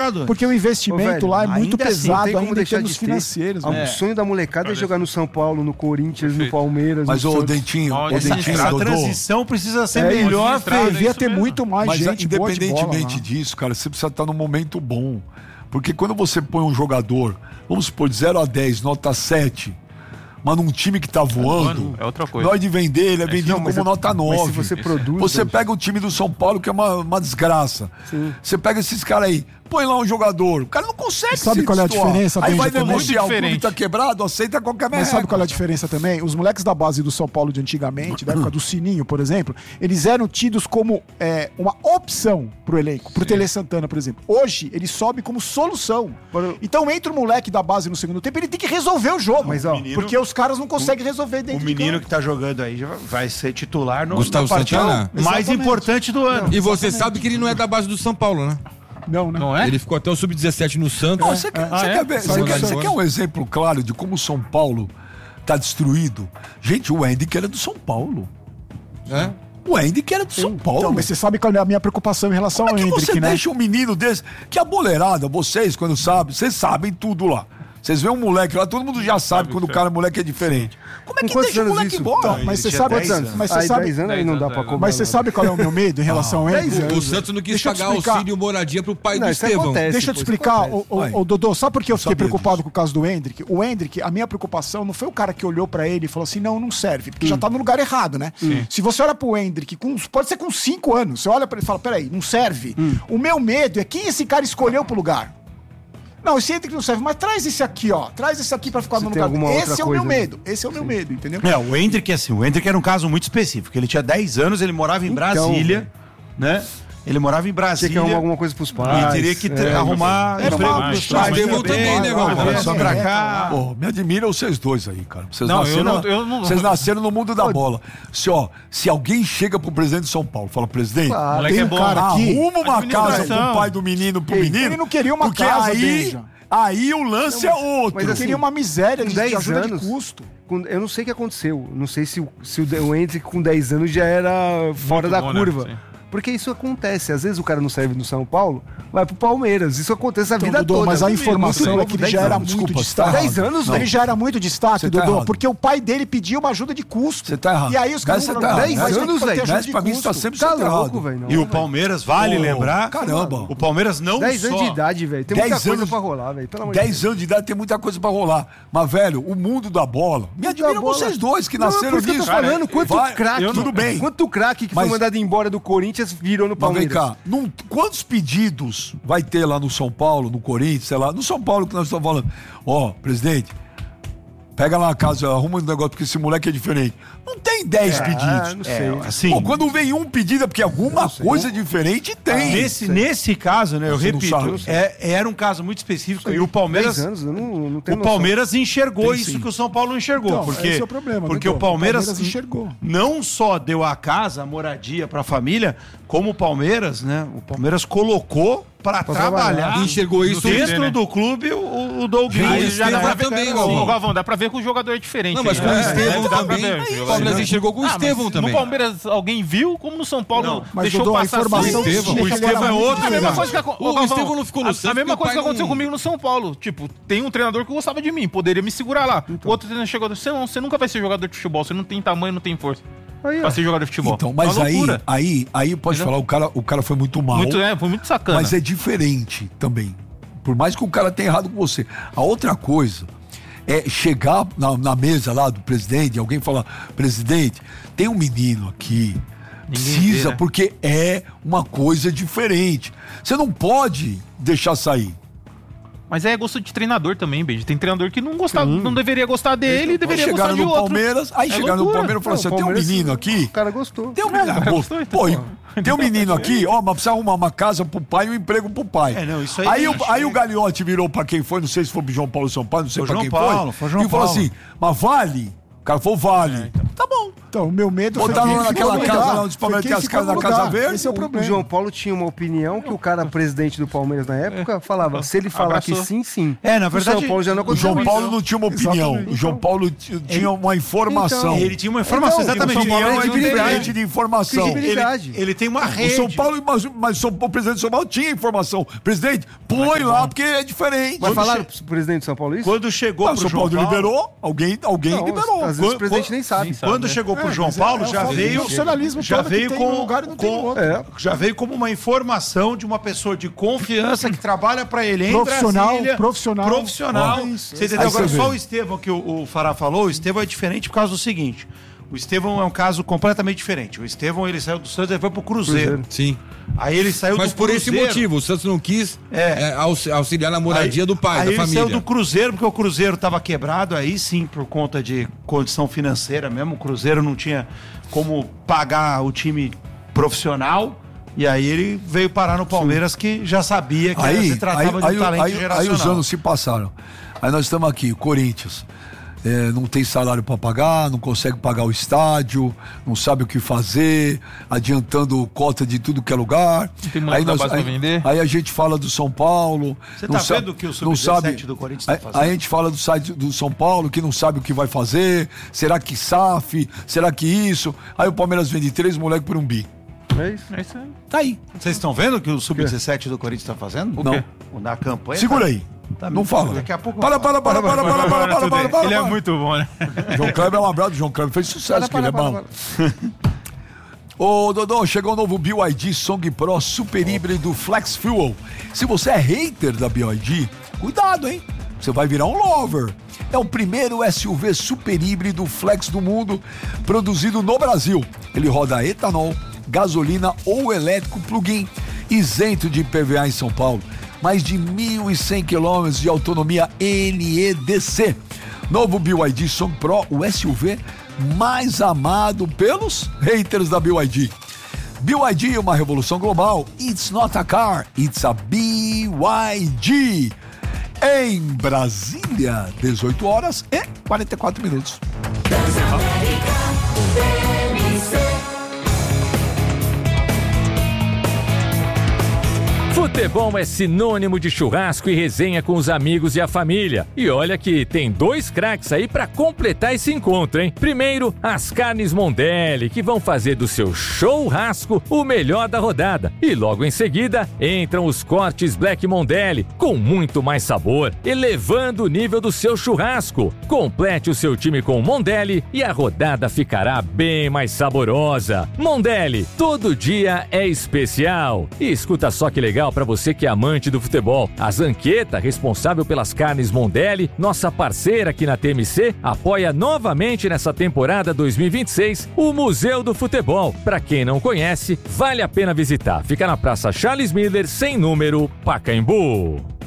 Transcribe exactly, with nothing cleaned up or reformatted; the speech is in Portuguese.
errado. Porque o investimento Ô, velho, lá é muito ainda assim, pesado, tem como ainda em deixar termos de ter. financeiros. O né? sonho da molecada é jogar no São Paulo, no Corinthians, no Perfeito. Palmeiras. Mas no o Santos. Dentinho, Mal o Essa, Dentinho, essa Dodô, transição precisa ser É, melhor administrado, feita. Devia isso ter mesmo. muito mais mas gente boa de bola independentemente lá. disso, cara, você precisa estar num momento bom. Porque quando você põe um jogador, vamos supor, de zero a dez, nota sete, mas num time que tá voando, É outra coisa. na hora de vender, ele é vendido Não, mas como é- nota mas nove. se você produz... Você Deus. pega o time do São Paulo, que é uma, uma desgraça. Sim. Você pega esses caras aí, põe lá um jogador, o cara não consegue Sabe se qual é a destoar. diferença, Aí Benja, vai também? denunciar, o clube Diferente. tá quebrado, aceita qualquer merda. Mas sabe qual é a diferença também? Os moleques da base do São Paulo de antigamente, da época do Sininho, por exemplo, eles eram tidos como é, uma opção pro elenco, pro Tele Santana, por exemplo. Hoje, ele sobe como solução. Para- Então entra o moleque da base no segundo tempo, ele tem que resolver o jogo. Mas, ó, menino- porque os caras não conseguem resolver O dentro menino de que tá jogando aí já vai ser titular no Gustavo na partida Santana? mais Exatamente. importante do ano. E você sabe que ele não é da base do São Paulo, né? Não, né? Não é? Ele ficou até o sub dezessete no Santos. Não, você quer, Ah, você é? quer ver- Sabe você que quer- eu você sou- quer um exemplo claro de como o São Paulo tá destruído? Gente, o Andy que era do São Paulo. É? O Andy que era do São Paulo. Então, mas você sabe qual é a minha preocupação em relação Como é ao que Hendrick, você né? deixa um menino desse? Que a boleirada, vocês, quando sabem, vocês sabem tudo lá. Vocês veem um moleque lá, todo mundo já sabe quando o cara moleque é diferente. Como é Com que quantos deixa o anos moleque isso? embora? Então, mas você tinha sabe, dez anos. mas você Aí sabe, dez anos aí não dá pra cobrar. mas você sabe qual é o meu medo em relação ao dez Hendrick? O Santos não quis Deixa eu te pagar explicar. auxílio moradia pro pai Não, do isso Estevão. acontece. Deixa eu te Isso explicar, acontece. o, Vai. o, o Dodô, sabe por que eu fiquei sabia preocupado disso. com o caso do Hendrick? O Hendrick, a minha preocupação não foi o cara que olhou pra ele e falou assim, não, não serve, porque já tá no lugar errado, né? Se você olha pro Hendrick, com, pode ser com cinco anos, você olha pra ele e fala, peraí, não serve. O meu medo é quem esse cara escolheu pro lugar. Não, esse Hendrick não serve, mas traz esse aqui, ó. Traz esse aqui pra ficar Se no tem lugar. alguma Esse outra é o meu coisa, né? medo. Esse é o meu medo, entendeu? É, o Hendrick, assim, o Hendrick era um caso muito específico. Ele tinha dez anos, ele morava em Então, Brasília, né? Ele morava em Tinha Brasília. que arrumar alguma coisa pros pais. E teria que tra- é, arrumar Era emprego uma- pros mas pais Estevão também, né, Agora, Galvão? só pra cá. Pô, me admiram vocês dois aí, cara. Vocês, Não, eu nasceram, não- eu não- vocês nasceram no mundo da bola. Se, ó, se alguém chega pro presidente de São Paulo e fala, presidente, Ah, moleque tem é um bom. cara aqui. arruma uma casa Administração. pro pai do menino, pro menino. Ele não queria uma porque casa, aí, Benja. aí o lance é outro. mas Eu assim, queria uma miséria com de, dez de ajuda anos, de custo. com- eu não sei o que aconteceu. Não sei se, o- se o, o Hendrick com dez anos já era fora da bom, né? curva. Sim. Porque isso acontece. Às vezes o cara não serve no São Paulo, vai pro Palmeiras. Isso acontece a Então, vida Dodô, toda. mas a Comigo, informação muito é que ele novo, já dez era anos. muito Desculpa, destaque. você tá dez errado. anos, Não. Ele já era muito destaque, Você tá Dodô, errado. porque o pai dele pediu uma ajuda de custo. Você tá errado. E aí os caras Você tá falaram, errado. "Dez dez anos, anos, tem que ter velho. ajuda Mas de pra mim custo." você tá sempre Tá certo louco, errado. velho. não, E o velho. Palmeiras, vale Ô, lembrar, caramba. o Palmeiras não dez só... anos de idade, velho. Tem muita dez coisa anos- pra rolar, velho. Pelo amor de dez anos de idade tem muita coisa pra rolar. Mas, velho, o mundo da bola. Me Mundo da admiram bola. vocês dois que Não, nasceram por isso que eu nisso. tô falando, quanto Vai- craque. eu- Tudo bem. Quanto craque que Mas- foi mandado embora do Corinthians virou no Mas vem Palmeiras. cá, num- quantos pedidos vai ter lá no São Paulo, no Corinthians, sei lá, no São Paulo que nós estamos falando? Ó, presidente, pega lá a casa, arruma um negócio, porque esse moleque é diferente. Não tem dez Ah, pedidos. não sei. Assim, Pô, quando vem um pedido é porque alguma coisa diferente tem. nesse, nesse caso, né, eu Você não repito, sabe. é- era um caso muito específico e o Palmeiras... dez anos, eu não, não tenho O noção. Palmeiras enxergou Tem isso sim. que o São Paulo não enxergou. Então, porque, esse é o problema, Porque Dodô. o Palmeiras, O Palmeiras enxergou. não só deu a casa, a moradia pra família, como o Palmeiras, né? O Palmeiras colocou pra trabalhar. trabalhar. Enxergou isso dentro né? do clube o, o Doug Gente, Lins. isso já dá pra também, Sim, Galvão. Ô, Galvão, dá pra ver que o jogador é diferente. Não, mas aí, com o né? Estevão É, dá pra também. ver. O Palmeiras enxergou com o Ah, mas Estevão também. No Palmeiras alguém viu, como no São Paulo Não, mas, deixou Dodô, a passar informação assim. Estevão. tinha O que Estevão agora é muito outro, É a mesma cara. coisa que aco- O Ô, Galvão, Estevão não ficou no a- Santos A mesma porque o coisa que pai aconteceu não- comigo no São Paulo. Tipo, tem um treinador que gostava de mim, poderia me segurar lá. Então. O outro treinador chegou, você, não, você nunca vai ser jogador de futebol, você não tem tamanho, não tem força Aí, ó. pra ser jogador de futebol. Então, mas Uma aí, loucura. aí, aí pode Entendeu? falar, o cara, o cara foi muito mal. Muito, é, foi muito sacana. Mas é diferente também. Por mais que o cara tenha errado com você. A outra coisa é chegar na, na mesa lá do presidente, alguém falar, presidente, tem um menino aqui, precisa, vê, né? porque é uma coisa diferente. Você não pode deixar sair. Mas é gosto de treinador também, Benji. Tem treinador que não gostava, não deveria gostar dele e Aí deveria gostar chegaram de no outro. Palmeiras, aí É chegaram no loucura. Palmeiras e falaram assim, Não, o tem um Palmeiras, menino aqui... O cara gostou. Tem um menino, cara gostou, então, pô, pô. tem um menino aqui, ó, mas precisa arrumar uma casa pro pai e um emprego pro pai. É, não, isso aí aí, eu o, acho aí que- o Gagliotti virou pra quem foi, não sei se foi pro João Paulo Sampaio, não sei Foi pra João quem Paulo, foi. foi João e falou Paulo. assim, mas vale? O cara falou, vale. É, então. Tá bom. Então, o meu medo Botaram quem lá naquela ficou no casa lugar. lá onde os Palmeiras Foi tem quem as casas ficou da no Casa lugar. Verde. Esse é o O problema. João Paulo tinha uma opinião que o cara presidente do Palmeiras na época falava, se ele falar Abraçou. que sim, sim. É, na O verdade, São Paulo já não O João aconteceu Paulo isso. não tinha uma opinião. Exatamente. O João Paulo t- tinha uma informação. Então, Ele tinha uma informação, Então, exatamente. o São Paulo Opinião é é credibilidade. diferente. de informação. Credibilidade. Ele, ele tem uma O rede. São Paulo, mas, mas o São- o presidente do São Paulo tinha informação. Presidente, põe lá, porque é diferente. Mas Quando falaram che- pro presidente do São Paulo isso? Quando chegou Ah, o pro São João Paulo Paulo... liberou, alguém, alguém Não, liberou. às vezes o Quando- presidente nem sabe. nem sabe. Quando né? chegou pro É, João mas é- Paulo, é o já fato do veio, profissionalismo já todo que veio tem com, num lugar e não tem no com- outro. É. já veio como uma informação de uma pessoa de confiança que trabalha pra ele em Profissional, Brasília. profissional. Profissional. Ó, isso. Você entendeu? Aí Agora, você só vê. o Estevão, que o, o Fará falou, o Estevão é diferente por causa do seguinte. O Estevão é um caso completamente diferente. O Estevão, ele saiu do Santos e foi pro Cruzeiro. Sim. Aí ele saiu Mas do por esse Cruzeiro. motivo, o Santos não quis É. é, aux- auxiliar na moradia Aí- do pai, aí da ele família. saiu do Cruzeiro, porque o Cruzeiro estava quebrado, aí sim, por conta de condição financeira mesmo. O Cruzeiro não tinha como pagar o time profissional. E aí ele veio parar no Palmeiras, que já sabia que Aí, se tratava aí, de aí, um talento aí, aí geracional. os anos se passaram. Aí nós estamos aqui, Corinthians. É, não tem salário para pagar, não consegue pagar o estádio, não sabe o que fazer, adiantando cota de tudo que é lugar. Não tem moleque aí, da nós, base pra aí, vendo. aí a gente fala do São Paulo. Você não tá sabe- vendo o que o não sub sabe- dezessete do Corinthians tá aí- fazendo? Aí a gente fala do site do São Paulo, que não sabe o que vai fazer. Será que S A F? Será que isso? Aí o Palmeiras vende três moleques por um bi. É isso. É isso aí. Tá aí. Vocês estão vendo o que o sub dezessete do Corinthians está fazendo? Não. Na campanha. Segura tá- aí. tá- Não fala. Daqui a pouco. Para, para, para, para, para, para, para, para, para, para. Ele é muito bom, né? João Kleber é um abraço. João Kleber fez sucesso, que ele é bom. Ô, Dodô, chegou o novo B Y D Song Pro Super Híbrido Flex Fuel. Se você é hater da B Y D, cuidado, hein? Você vai virar um lover. É o primeiro S U V super híbrido flex do mundo, produzido no Brasil. Ele roda a etanol, gasolina ou elétrico plug-in, isento de I P V A em São Paulo. Mais de mil e cem quilômetros de autonomia N E D C. Novo B Y D Song Pro, o S U V mais amado pelos haters da B Y D. B Y D é uma revolução global. It's not a car, it's a B Y D. Em Brasília, dezoito horas e quarenta e quatro minutos. Futebol é sinônimo de churrasco e resenha com os amigos e a família. E olha que tem dois craques aí pra completar esse encontro, hein? Primeiro, as carnes Mondelli, que vão fazer do seu churrasco o melhor da rodada. E logo em seguida, entram os cortes Black Mondelli, com muito mais sabor, elevando o nível do seu churrasco. Complete o seu time com Mondelli e a rodada ficará bem mais saborosa. Mondelli, todo dia é especial. E escuta só que legal para você que é amante do futebol. A Zanqueta, responsável pelas carnes Mondelli, nossa parceira aqui na T M C, apoia novamente nessa temporada dois mil e vinte e seis o Museu do Futebol. Para quem não conhece, vale a pena visitar. Fica na Praça Charles Miller, sem número, Pacaembu.